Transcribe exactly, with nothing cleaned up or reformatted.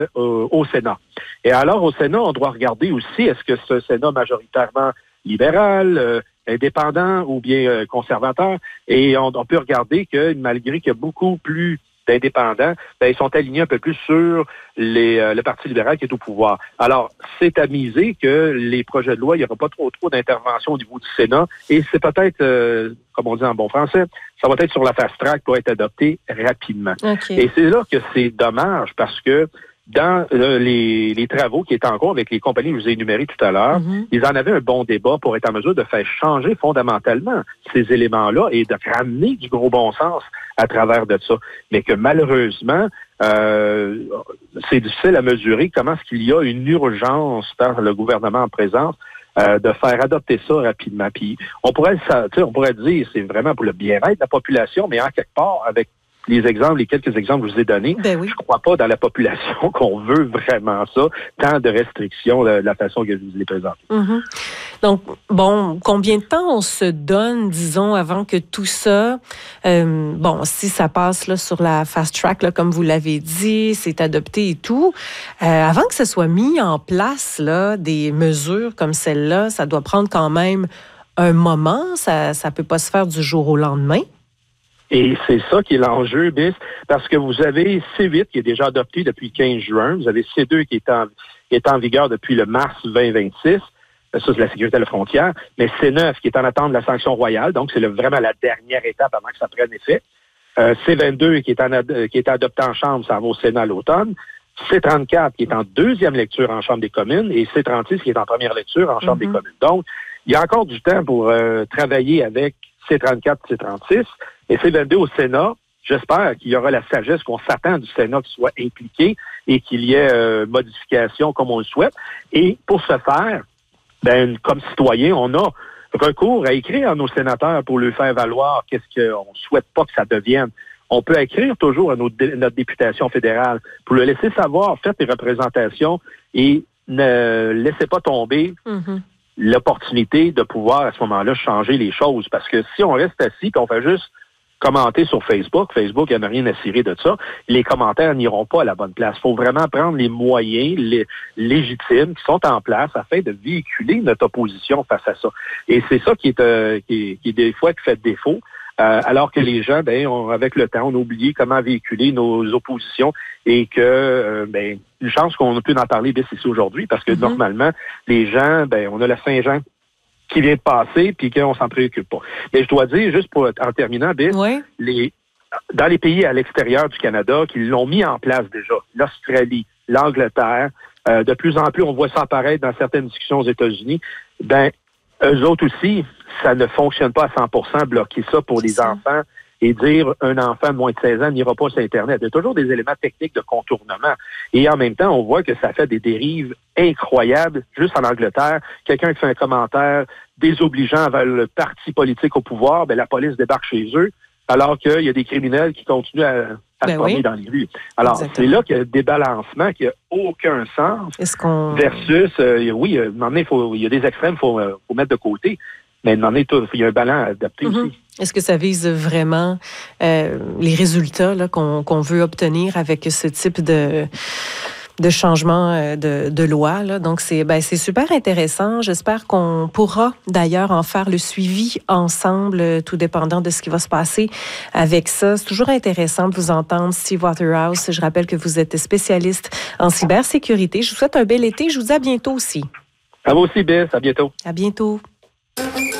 au, au Sénat. Et alors, au Sénat, on doit regarder aussi, est-ce que ce Sénat majoritairement libéral, euh, indépendant ou bien euh, conservateur, et on, on peut regarder que malgré qu'il y a beaucoup plus d'indépendants, ben, ils sont alignés un peu plus sur les, euh, le Parti libéral qui est au pouvoir. Alors, c'est à miser que les projets de loi, il n'y aura pas trop trop d'intervention au niveau du Sénat, et c'est peut-être, euh, comme on dit en bon français, ça va être sur la fast track pour être adopté rapidement. Okay. Et c'est là que c'est dommage parce que dans euh, les, les travaux qui étaient en cours avec les compagnies que je vous ai énumérées tout à l'heure, mm-hmm. ils en avaient un bon débat pour être en mesure de faire changer fondamentalement ces éléments-là et de ramener du gros bon sens à travers de ça. Mais que malheureusement, euh, c'est difficile à mesurer comment est-ce qu'il y a une urgence par le gouvernement en présence euh, de faire adopter ça rapidement. Puis on pourrait, ça, on pourrait dire c'est vraiment pour le bien-être de la population, mais en quelque part, avec les exemples, les quelques exemples que je vous ai donnés, ben oui. je crois pas dans la population qu'on veut vraiment ça, tant de restrictions de la façon que je vous les présente. Mm-hmm. Donc, bon, combien de temps on se donne, disons, avant que tout ça, euh, bon, si ça passe là sur la fast track, là, comme vous l'avez dit, c'est adopté et tout, euh, avant que ce soit mis en place, là, des mesures comme celle-là, ça doit prendre quand même un moment, ça ça peut pas se faire du jour au lendemain. Et c'est ça qui est l'enjeu, Bis, parce que vous avez C huit qui est déjà adopté depuis le quinze juin, vous avez C deux qui est en, qui est en vigueur depuis le mars vingt vingt-six, ça c'est la sécurité à la frontière, mais C neuf qui est en attente de la sanction royale, donc c'est le, vraiment la dernière étape avant que ça prenne effet. Euh, C vingt-deux qui est, en ad, qui est adopté en Chambre, ça va au Sénat à l'automne. C trente-quatre qui est en deuxième lecture en Chambre des communes et C trente-six qui est en première lecture en Chambre mm-hmm. des communes. Donc, il y a encore du temps pour euh, travailler avec C trente-quatre, C trente-six et C vingt-deux au Sénat. J'espère qu'il y aura la sagesse qu'on s'attend du Sénat qui soit impliqué et qu'il y ait euh, modification comme on le souhaite. Et pour ce faire, ben, comme citoyen, on a recours à écrire à nos sénateurs pour leur faire valoir qu'est-ce qu'on souhaite pas que ça devienne. On peut écrire toujours à notre, dé- notre députation fédérale pour le laisser savoir, faites des représentations et ne laissez pas tomber mm-hmm. l'opportunité de pouvoir à ce moment-là changer les choses. Parce que si on reste assis et on fait juste commenter sur Facebook, Facebook, il n'y en a rien à cirer de ça, les commentaires n'iront pas à la bonne place. Il faut vraiment prendre les moyens les, légitimes qui sont en place afin de véhiculer notre opposition face à ça. Et c'est ça qui est, euh, qui est, qui est des fois qui fait défaut. Euh, alors que les gens, ben, on, avec le temps, on a oublié comment véhiculer nos oppositions et que, euh, ben, une chance qu'on a pu en parler ici aujourd'hui parce que mm-hmm. normalement, les gens, ben, on a la Saint-Jean qui vient de passer puis qu'on s'en préoccupe pas. Mais je dois dire, juste pour en terminant, Bill, oui. les, dans les pays à l'extérieur du Canada qui l'ont mis en place déjà, l'Australie, l'Angleterre, euh, de plus en plus, on voit ça apparaître dans certaines discussions aux États-Unis, ben, eux autres aussi, ça ne fonctionne pas à cent pour cent, bloquer ça pour les enfants et dire un enfant de moins de seize ans n'ira pas sur Internet. Il y a toujours des éléments techniques de contournement. Et en même temps, on voit que ça fait des dérives incroyables. Juste en Angleterre, quelqu'un qui fait un commentaire désobligeant vers le parti politique au pouvoir, ben la police débarque chez eux, alors qu'il y a des criminels qui continuent à, à ben se promener oui. dans les rues. Alors, exactement. C'est là qu'il y a un débalancement qui n'a aucun sens. Est-ce qu'on... Versus, euh, oui, euh, il faut, il y a des extrêmes, il faut, euh, faut mettre de côté. Mais il y a un ballon adapté mm-hmm. aussi. Est-ce que ça vise vraiment euh, les résultats là, qu'on, qu'on veut obtenir avec ce type de, de changement euh, de, de loi? Là? Donc, c'est, ben, c'est super intéressant. J'espère qu'on pourra d'ailleurs en faire le suivi ensemble, tout dépendant de ce qui va se passer avec ça. C'est toujours intéressant de vous entendre, Steve Waterhouse. Je rappelle que vous êtes spécialiste en cybersécurité. Je vous souhaite un bel été. Je vous dis à bientôt aussi. À vous aussi, Bess. À bientôt. À bientôt.